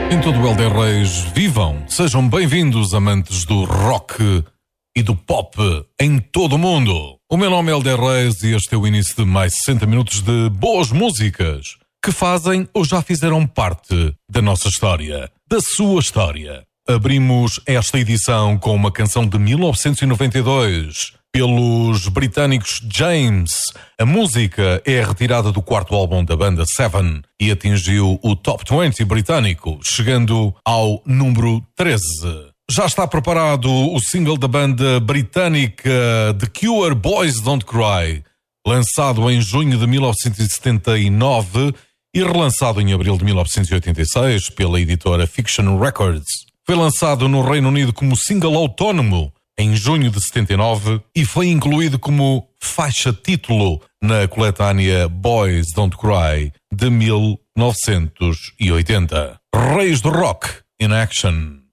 Em todo o Helder Reis, vivam! Sejam bem-vindos, amantes do rock e do pop em todo o mundo. O meu nome é Helder Reis e este é o início de mais 60 minutos de boas músicas que fazem ou já fizeram parte da nossa história, da sua história. Abrimos esta edição com uma canção de 1992 pelos britânicos James. A música é retirada do quarto álbum da banda Seven e atingiu o Top 20 britânico, chegando ao número 13. Já está preparado o single da banda britânica The Cure, Boys Don't Cry, lançado em junho de 1979 e relançado em abril de 1986 pela editora Fiction Records. Foi lançado no Reino Unido como single autónomo em junho de 79 e foi incluído como faixa título na coletânea Boys Don't Cry de 1980. Reis do Rock in Action.